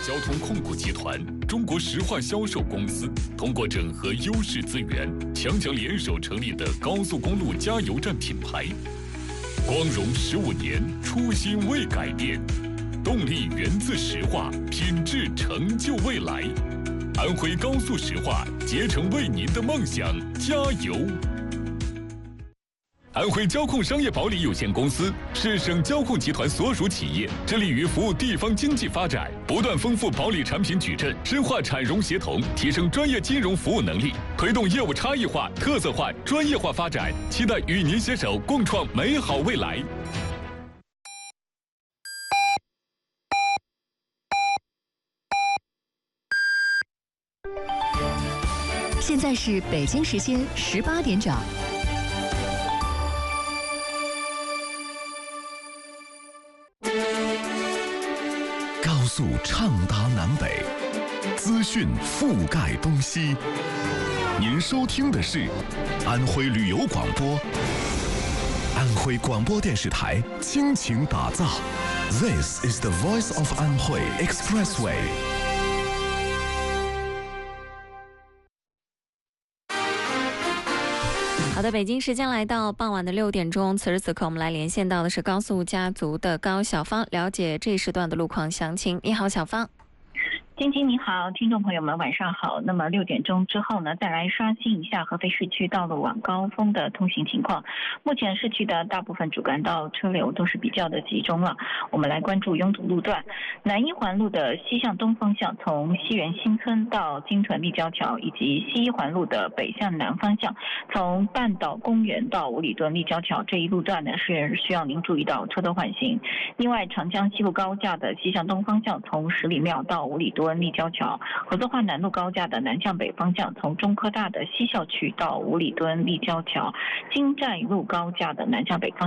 交通控股集团、中国石化销售公司通过整合优势资源，强联手成立的高速公路加油站品牌。光荣15年，初心未改变，动力源自石化，品质成就未来。安徽高速石化，竭诚为您的梦想加油。安徽交控商业保理有限公司是省交控集团所属企业，致力于服务地方经济发展，不断丰富保理产品矩阵，深化产融协同，提升专业金融服务能力，推动业务差异化、特色化、专业化发展，期待与您携手共创美好未来。 现在是北京时间18点整。 高速畅达南北，资讯覆盖东西。您收听的是安徽旅游广播，安徽广播电视台倾情打造。This is the voice of Anhui Expressway。 好的，北京时间来到傍晚的6点钟，此时此刻我们来连线到的是高速家族的高小芳，了解这时段的路况详情。你好，小芳。 晶晶你好，听众朋友们晚上好。那么6点钟之后呢，再来刷新一下合肥市区道路晚高峰的通行情况。目前市区的大部分主干道车流都是比较的集中了。我们来关注拥堵路段，南一环路的西向东方向，从西园新村到金屯立交桥，以及西一环路的北向南方向，从半岛公园到五里墩立交桥这一路段呢，是需要您注意到车多缓行。另外，长江西路高架的西向东方向，从十里庙到五里墩立交桥，合作化南路高架的南向北方向，从中科大的西校区到五里墩立交桥，金寨路高架的南向北方向